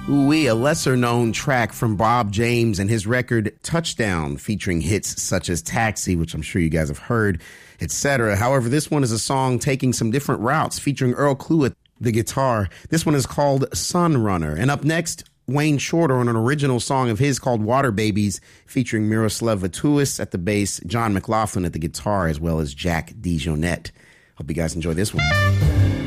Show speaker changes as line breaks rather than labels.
Ooh-wee, a lesser-known track from Bob James and his record Touchdown, featuring hits such as Taxi, which I'm sure you guys have heard, etc. However, this one is a song taking some different routes, featuring Earl Clue at the guitar. This one is called Sunrunner. And up next, Wayne Shorter on an original song of his called Water Babies, featuring Miroslav Vitouis at the bass, John McLaughlin at the guitar, as well as Jack DeJohnette. Hope you guys enjoy this one.